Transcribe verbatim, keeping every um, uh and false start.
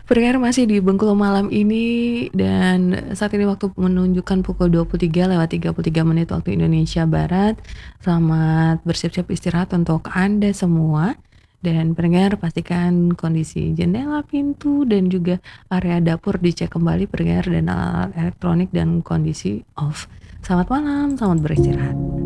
Pendengar masih di Bengkulu Malam ini dan saat ini waktu menunjukkan pukul dua puluh tiga lewat tiga puluh tiga menit waktu Indonesia Barat. Selamat bersiap-siap istirahat untuk Anda semua. Dan pendengar pastikan kondisi jendela, pintu, dan juga area dapur dicek kembali pendengar dan alat elektronik dan kondisi off. Selamat malam, selamat beristirahat.